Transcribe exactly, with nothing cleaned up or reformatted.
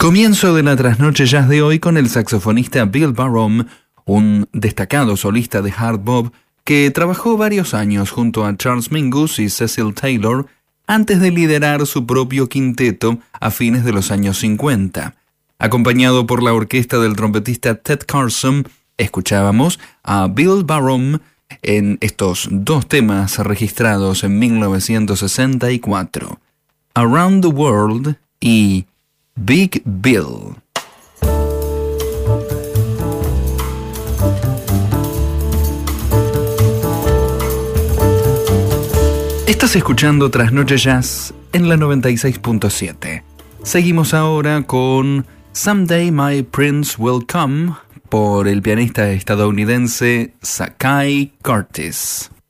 Comienzo de la trasnoche jazz de hoy con el saxofonista Bill Barron, un destacado solista de hard bop que trabajó varios años junto a Charles Mingus y Cecil Taylor antes de liderar su propio quinteto a fines de los años cincuenta. Acompañado por la orquesta del trompetista Ted Carson, escuchábamos a Bill Barron en estos dos temas registrados en mil novecientos sesenta y cuatro, Around the World y Big Bill. Estás escuchando Trasnoche Jazz en la noventa y seis punto siete. Seguimos ahora con Someday My Prince Will Come por el pianista estadounidense Sakai Curtis.